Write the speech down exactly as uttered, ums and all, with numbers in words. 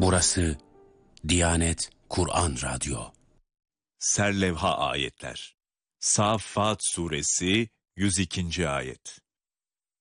Burası Diyanet Kur'an Radyo. Serlevha ayetler. Saffat suresi yüz ikinci ayet.